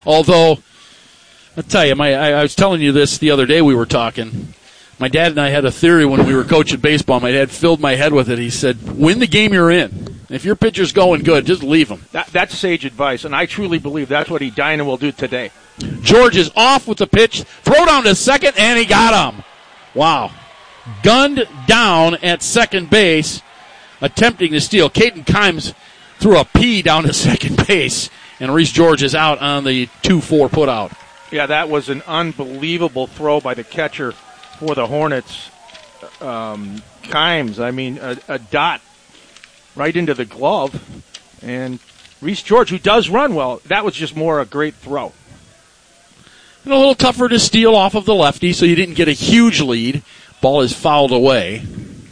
Although, I'll tell you, I was telling you this the other day we were talking. My dad and I had a theory when we were coaching baseball. My dad filled my head with it. He said, win the game you're in. If your pitcher's going good, just leave him. That's sage advice, and I truly believe that's what Edina will do today. George is off with the pitch. Throw down to second, and he got him. Wow. Gunned down at second base, attempting to steal. Caden Kimes threw a P down to second base, and Reese George is out on the 2-4 putout. Yeah, that was an unbelievable throw by the catcher for the Hornets. Kimes, I mean, a dot right into the glove. And Reese George, who does run well, that was just more a great throw. And a little tougher to steal off of the lefty, so you didn't get a huge lead. Ball is fouled away.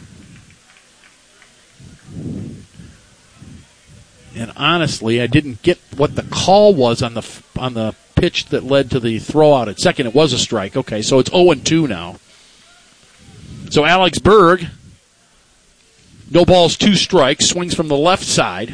And honestly, I didn't get what the call was on the pitch that led to the throw out at second. It was a strike. Okay, so it's 0-2 now. So Alex Berg, no balls, 2 strikes, swings from the left side.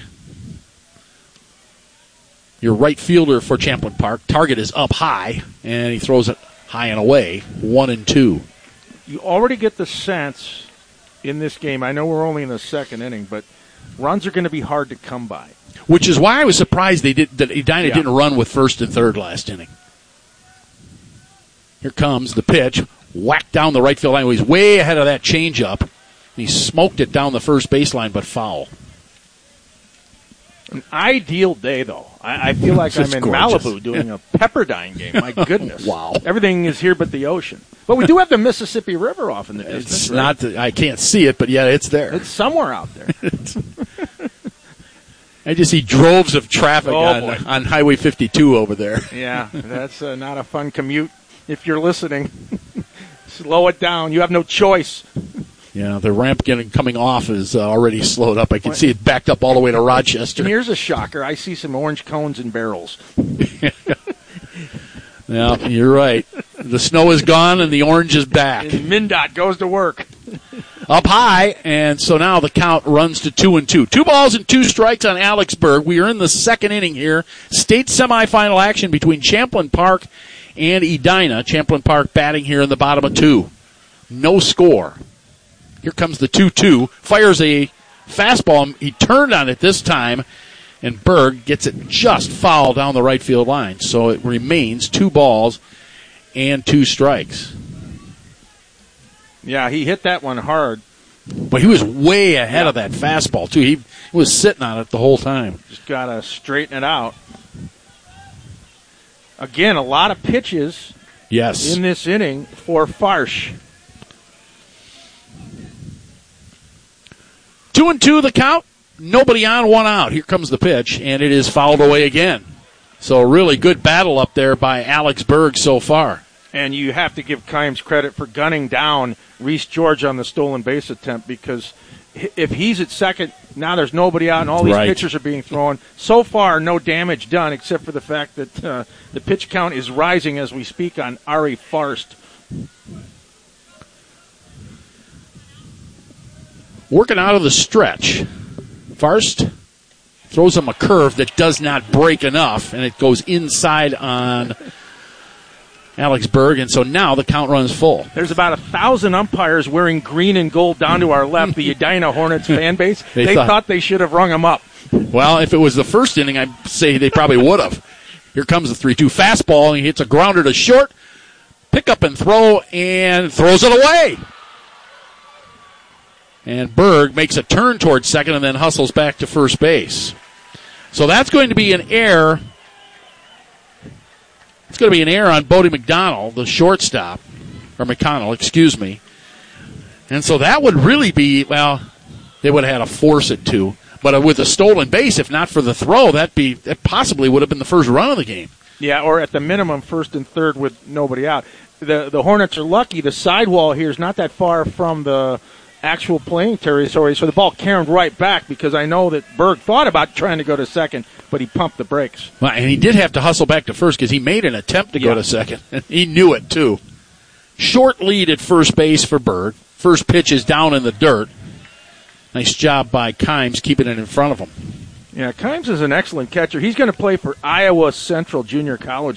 Your right fielder for Champlin Park. Target is up high, and he throws it high and away. 1-2. You already get the sense in this game, I know we're only in the second inning, but runs are going to be hard to come by. Which is why I was surprised that Edina didn't run with first and third last inning. Here comes the pitch. Whacked down the right field line. He's way ahead of that changeup. He smoked it down the first baseline, but foul. An ideal day, though. I feel like I'm in gorgeous. Malibu doing a Pepperdine game. My goodness. Wow. Everything is here but the ocean. But we do have the Mississippi River off in the distance. It's right? I can't see it, but yeah, it's there. It's somewhere out there. I just see droves of traffic on Highway 52 over there. Yeah, that's not a fun commute. If you're listening, slow it down. You have no choice. Yeah, the ramp coming off is already slowed up. I can see it backed up all the way to Rochester. And here's a shocker. I see some orange cones and barrels. Yeah, you're right. The snow is gone and the orange is back. And MnDOT goes to work. Up high, and so now the count runs to 2-2. 2 balls and 2 strikes on Alex Berg. We are in the second inning here. State semifinal action between Champlin Park and Edina. Champlin Park batting here in the bottom of 2. No score. Here comes the 2-2. Fires a fastball. He turned on it this time, and Berg gets it just foul down the right field line. So it remains 2 balls and 2 strikes. Yeah, he hit that one hard. But he was way ahead of that fastball, too. He was sitting on it the whole time. Just got to straighten it out. Again, a lot of pitches in this inning for Farsh. 2-2 the count. Nobody on, 1 out. Here comes the pitch, and it is fouled away again. So a really good battle up there by Alex Berg so far. And you have to give Kimes credit for gunning down Reese George on the stolen base attempt, because if he's at second, now there's nobody out and all these pitchers are being thrown. So far, no damage done except for the fact that the pitch count is rising as we speak on Ari Farst. Working out of the stretch. Farst throws him a curve that does not break enough, and it goes inside on Alex Berg, and so now the count runs full. There's about 1,000 umpires wearing green and gold down to our left, the Edina Hornets fan base. They thought they should have rung them up. Well, if it was the first inning, I'd say they probably would have. Here comes the 3-2 fastball, and he hits a grounder to short. Pick up and throw, and throws it away. And Berg makes a turn towards second and then hustles back to first base. So that's going to be an error. It's going to be an error on Bodie McDonald, the shortstop. Or McConnell, excuse me. And so that would really be, well, they would have had to force it to. But with a stolen base, if not for the throw, that possibly would have been the first run of the game. Yeah, or at the minimum, first and third with nobody out. The Hornets are lucky. The sidewall here is not that far from the actual playing territory, so the ball carried right back, because I know that Berg thought about trying to go to second, but he pumped the brakes. Well, and he did have to hustle back to first because he made an attempt to go to second. He knew it, too. Short lead at first base for Berg. First pitch is down in the dirt. Nice job by Kimes keeping it in front of him. Yeah, Kimes is an excellent catcher. He's going to play for Iowa Central Junior College